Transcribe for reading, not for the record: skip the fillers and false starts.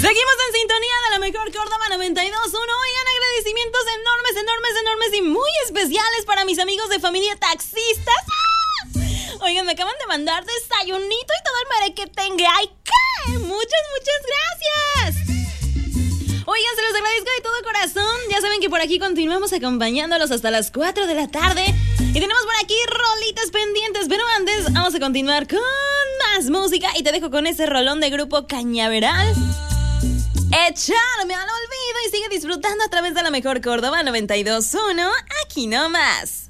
Seguimos en sintonía de la mejor Córdoba 92.1. Oigan, agradecimientos enormes y muy especiales para mis amigos de Familia Taxistas. Oigan, me acaban de mandar desayunito y todo el merequetengue. ¡Ay, qué! Muchas gracias. Oigan, se los agradezco de todo corazón. Ya saben que por aquí continuamos acompañándolos hasta las 4 de la tarde. Y tenemos por aquí rolitas pendientes. Pero antes vamos a continuar con más música. Y te dejo con ese rolón de grupo Cañaveral. Echarme al olvido y sigue disfrutando a través de la mejor Córdoba 92.1. Aquí nomás.